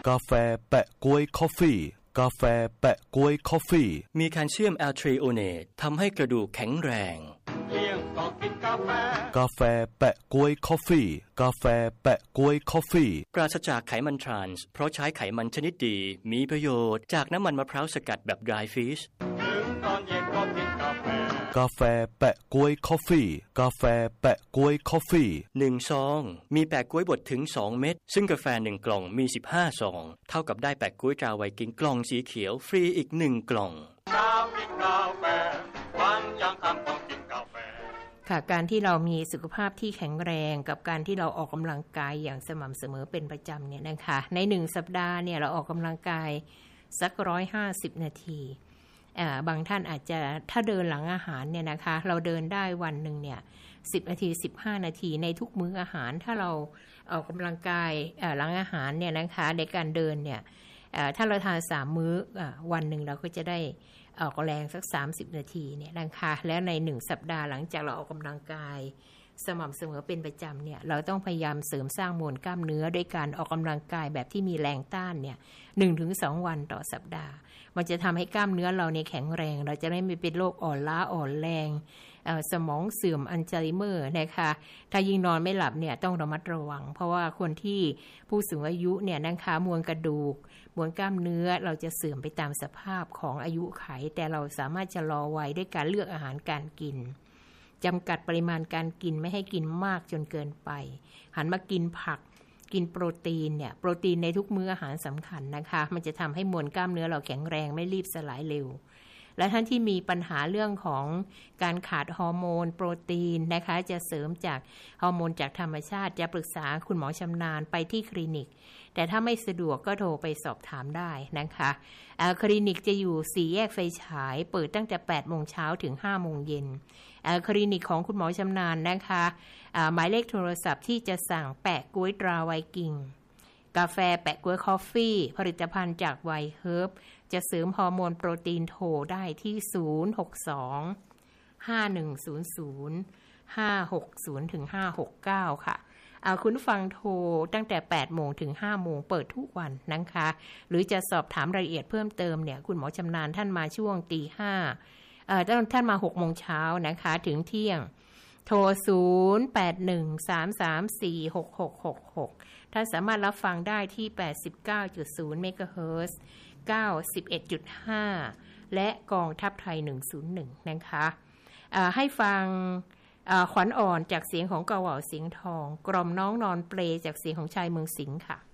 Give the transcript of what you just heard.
กาแฟแปะก๊วยคอฟฟี่กาแฟแปะก๊วยคอฟฟี่มีแคลเซียมแอลทรีโอเนตทำให้กระดูกแข็งแรงเที่ยงก็กินกาแฟกาแฟแปะก๊วยคอฟฟี่กาแฟแปะก๊วยคอฟฟี่ปราศจากไขมันทรานส์เพราะใช้ไขมันชนิดดีมีประโยชน์จากน้ำมันมะพร้าวสกัดแบบ dry fish ถึงตอนเย็นก็กินกาแฟกาแฟแปะก๊วยคอฟฟี่กาแฟแปะก๊วยคอฟฟี่ 1ซองมีแปะก๊วยบดถึง2เม็ดซึ่งกาแฟ1กล่องมี15ซองเท่ากับได้แปะก๊วยตราไวกิ้งกล่องสีเขียวฟรีอีก1กล่องเช้ากินกาแฟวันยังค่ำต้องกินกาแฟค่ะการที่เรามีสุขภาพที่แข็งแรงกับการที่เราออกกำลังกายอย่างสม่ำเสมอเป็นประจำเนี่ยนะคะใน1สัปดาห์เนี่ยเราออกกำลังกายสัก150นาทีบางท่านอาจจะถ้าเดินหลังอาหารเนี่ยนะคะเราเดินได้วันหนึ่งเนี่ย10นาที15นาทีในทุกมื้ออาหารถ้าเราออกกำลังกายหลังอาหารเนี่ยนะคะในการเดินเนี่ยถ้าเราทาน3มื้อวันหนึ่งเราก็จะได้ออกแรงสัก30นาทีเนี่ยนะคะแล้วใน1สัปดาห์หลังจากเราออกกำลังกายสม่ำเสมอเป็นประจำเนี่ยเราต้องพยายามเสริมสร้างมวลกล้ามเนื้อด้วยการออกกำลังกายแบบที่มีแรงต้านเนี่ย 1-2 วันต่อสัปดาห์มันจะทำให้กล้ามเนื้อเราเนี่ยแข็งแรงเราจะไม่เป็นโรคอ่อนล้าอ่อนแรงสมองเสื่อมอัลไซเมอร์นะคะถ้ายิ่งนอนไม่หลับเนี่ยต้องระมัดระวังเพราะว่าคนที่ผู้สูงอายุเนี่ยนะคะมวลกระดูกมวลกล้ามเนื้อเราจะเสื่อมไปตามสภาพของอายุไขแต่เราสามารถจะรอไว้ด้วยการเลือกอาหารการกินจำกัดปริมาณการกินไม่ให้กินมากจนเกินไปหันมากินผักกินโปรตีนเนี่ยโปรตีนในทุกมื้ออาหารสำคัญนะคะมันจะทำให้มวลกล้ามเนื้อเราแข็งแรงไม่รีบสลายเร็วและท่านที่มีปัญหาเรื่องของการขาดฮอร์โมนโปรตีนนะคะจะเสริมจากฮอร์โมนจากธรรมชาติจะปรึกษาคุณหมอชำนาญไปที่คลินิกแต่ถ้าไม่สะดวกก็โทรไปสอบถามได้นะคะคลินิกจะอยู่4แยกไฟฉายเปิดตั้งแต่ 8 โมงเช้าถึง 5 โมงเย็นคลินิกของคุณหมอชำนาญนะคะหมายเลขโทรศัพท์ที่จะสั่งแปะก๊วยตราไวกิ้งกาแฟแปะก๊วยคอฟฟี่ผลิตภัณฑ์จากไวเฮิร์บจะเสริมฮอร์โมนโปรตีนโทรได้ที่062 5100 560ถึง569ค่ะคุณฟังโทรตั้งแต่ 8 โมงถึง 5 โมงเปิดทุกวันนะคะหรือจะสอบถามรายละเอียดเพิ่มเติมเนี่ยคุณหมอชำนาญท่านมาช่วง 5:00 ท่านมา 6 โมงเช้านะคะถึงเที่ยงโทร0813346666ท่านสามารถรับฟังได้ที่ 89.0 เมกะเฮิรตซ์ 91.5 และกองทัพไทย 101 นะคะให้ฟังขวัญอ่อนจากเสียงของกะเหว่าเสียงทองกล่อมน้องนอนเปลจากเสียงของชายเมืองสิงห์ค่ะ